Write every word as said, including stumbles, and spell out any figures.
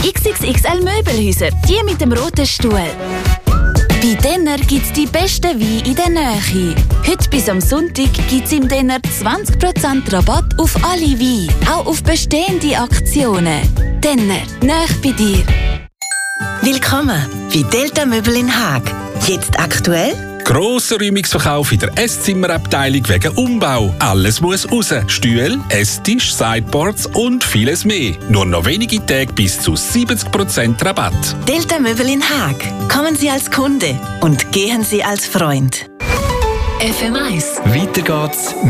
X X X L Möbelhäuser, die mit dem roten Stuhl. Bei Denner gibt es die besten Weine in der Nähe. Heute bis am Sonntag gibt es im Denner zwanzig Prozent Rabatt auf alle Weine, auch auf bestehende Aktionen. Denner, nahe bei dir. Willkommen bei Delta Möbel in Haag. Jetzt aktuell? Grosser Räumungsverkauf in der Esszimmerabteilung wegen Umbau. Alles muss raus. Stühle, Esstisch, Sideboards und vieles mehr. Nur noch wenige Tage bis zu siebzig Prozent Rabatt. Delta Möbel in Haag. Kommen Sie als Kunde und gehen Sie als Freund. F M eins. Weiter geht's